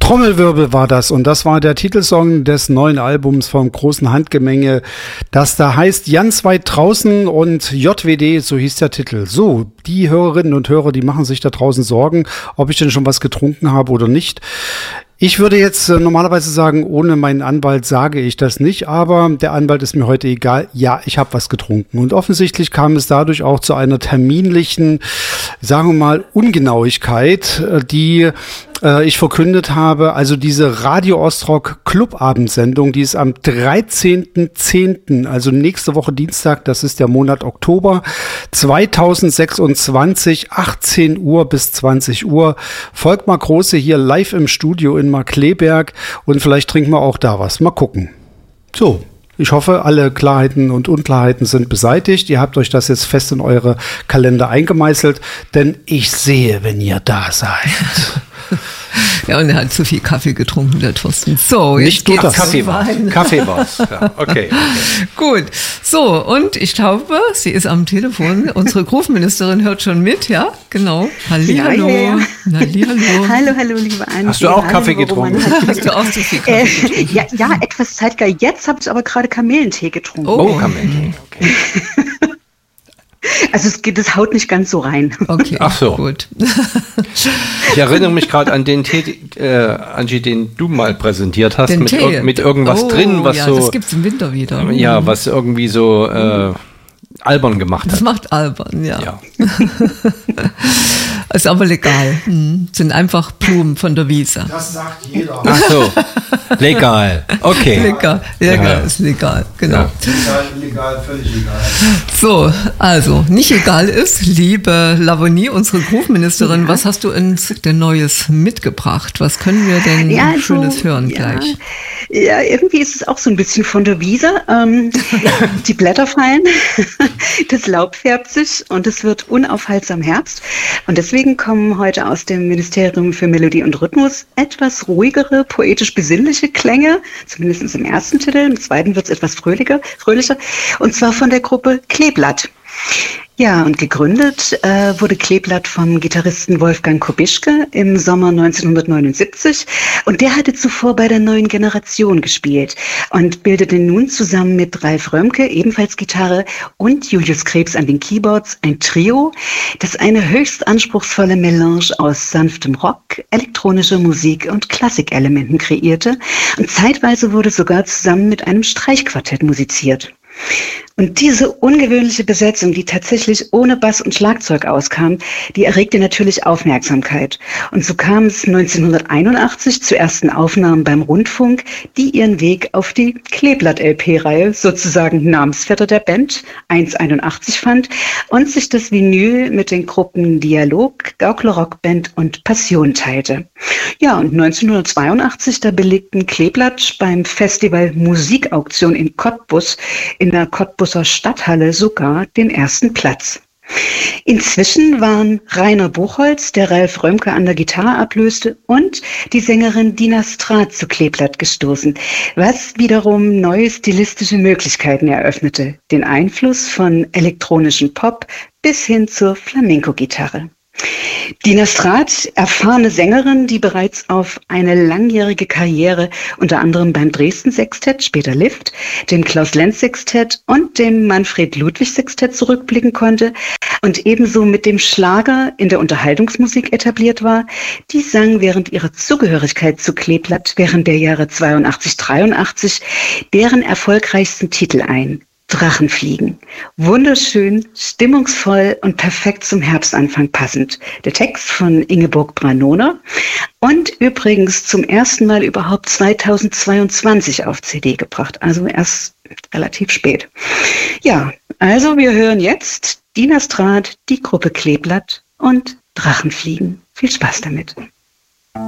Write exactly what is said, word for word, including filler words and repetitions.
Trommelwirbel war das und das war der Titelsong des neuen Albums vom großen Handgemenge, das da heißt Ganz weit draußen und J W D, so hieß der Titel. So, die Hörerinnen und Hörer, die machen sich da draußen Sorgen, ob ich denn schon was getrunken habe oder nicht. Ich würde jetzt äh, normalerweise sagen, ohne meinen Anwalt sage ich das nicht, aber der Anwalt ist mir heute egal. Ja, ich habe was getrunken und offensichtlich kam es dadurch auch zu einer terminlichen, sagen wir mal, Ungenauigkeit, äh, die äh, ich verkündet habe. Also diese Radio Ostrock Clubabendsendung, die ist am dreizehnten zehnten, also nächste Woche Dienstag, das ist der Monat Oktober zweitausendsechsundzwanzig, achtzehn Uhr bis zwanzig Uhr. Volkmar Große hier live im Studio in Markkleeberg und vielleicht trinken wir auch da was. Mal gucken. So, ich hoffe, alle Klarheiten und Unklarheiten sind beseitigt. Ihr habt euch das jetzt fest in eure Kalender eingemeißelt, denn ich sehe, wenn ihr da seid. Ja, und er hat zu viel Kaffee getrunken, der Thorsten. So, jetzt geht's Kaffee war. Kaffee war's. Ja, okay, okay. Gut. So, und ich glaube, sie ist am Telefon. Unsere Groove-Ministerin hört schon mit, ja? Genau. Hallihallo. Ja, ja, ja. Hallihallo. Hallo, hallo, liebe Anne. Hast du auch Kaffee getrunken? Hast du auch zu viel Kaffee äh, getrunken? ja, ja, etwas zeitgleich. Jetzt habe ich aber gerade Kamillentee getrunken. Oh, Oh, Kamillentee, okay. Also es geht, das haut nicht ganz so rein. Okay, Ach so. Gut. Ich erinnere mich gerade an den Tee, äh, Angie, den du mal präsentiert hast, Den mit, Tee. ir mit irgendwas oh, drin, was ja, so, das gibt's im Winter wieder. ja, was irgendwie so äh, albern gemacht Das hat. macht albern, ja. Ja. Ist aber legal. Hm. Sind einfach Blumen von der Wiese. Das sagt jeder. Ach so, legal. Okay. Legal, legal, Ja. ist legal, genau. Ja. Legal, illegal, völlig egal. So, also, nicht egal ist, liebe Lavonie, unsere Groove-Ministerin, was hast du uns denn Neues mitgebracht? Was können wir denn Ja, also, Schönes hören ja. gleich? Ja, irgendwie ist es auch so ein bisschen von der Wiese. Ähm, die Blätter fallen, das Laub färbt sich und es wird unaufhaltsam Herbst. Und deswegen kommen heute aus dem Ministerium für Melodie und Rhythmus etwas ruhigere, poetisch-besinnliche Klänge, zumindest im ersten Titel. Im zweiten wird es etwas fröhlicher, fröhlicher, und zwar von der Gruppe Kleeblatt. Ja, und gegründet äh, wurde Kleeblatt vom Gitarristen Wolfgang Kobischke im Sommer neunzehnhundertneunundsiebzig und der hatte zuvor bei der Neuen Generation gespielt und bildete nun zusammen mit Ralf Römke, ebenfalls Gitarre, und Julius Krebs an den Keyboards ein Trio, das eine höchst anspruchsvolle Melange aus sanftem Rock, elektronischer Musik und Klassikelementen kreierte und zeitweise wurde sogar zusammen mit einem Streichquartett musiziert. Und diese ungewöhnliche Besetzung, die tatsächlich ohne Bass und Schlagzeug auskam, die erregte natürlich Aufmerksamkeit. Und so kam es neunzehnhunderteinundachtzig zu ersten Aufnahmen beim Rundfunk, die ihren Weg auf die Kleeblatt-L P-Reihe, sozusagen Namensvetter der Band, eins einundachtzig fand und sich das Vinyl mit den Gruppen Dialog, Gaukler Rockband und Passion teilte. Ja, und neunzehnhundertzweiundachtzig, da belegten Kleeblatt beim Festival Musikauktion in Cottbus in der Cottbuser Stadthalle sogar den ersten Platz. Inzwischen waren Rainer Buchholz, der Ralf Römke an der Gitarre ablöste, und die Sängerin Dina Straat zu Kleeblatt gestoßen, was wiederum neue stilistische Möglichkeiten eröffnete, den Einfluss von elektronischen Pop bis hin zur Flamenco-Gitarre. Dina Straat, erfahrene Sängerin, die bereits auf eine langjährige Karriere unter anderem beim Dresden-Sextett, später Lift, dem Klaus-Lenz-Sextett und dem Manfred-Ludwig-Sextett zurückblicken konnte und ebenso mit dem Schlager in der Unterhaltungsmusik etabliert war, die sang während ihrer Zugehörigkeit zu Kleeblatt während der Jahre zweiundachtzig, dreiundachtzig deren erfolgreichsten Titel ein. Drachenfliegen. Wunderschön, stimmungsvoll und perfekt zum Herbstanfang passend. Der Text von Ingeborg Branoner und übrigens zum ersten Mal überhaupt zweitausendzweiundzwanzig auf C D gebracht, also erst relativ spät. Ja, also wir hören jetzt Dina Straat, die Gruppe Kleeblatt und Drachenfliegen. Viel Spaß damit.